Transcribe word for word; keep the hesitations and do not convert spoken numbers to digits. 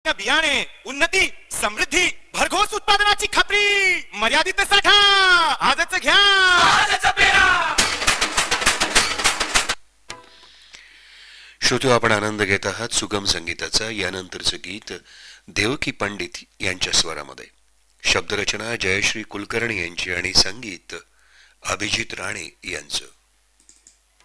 बियाणे उन्नती समृद्धी भरघोस उत्पादनाची खात्री मर्यादित साठा आजच घ्या आजच पेरा. श्रोते, आपण आनंद घेत आहात सुगम संगीताचा. यानंतरचं गीत देवकी पंडित यांच्या स्वरामध्ये. शब्दरचना जयश्री कुलकर्णी यांची आणि संगीत अभिजित राणे यांचं.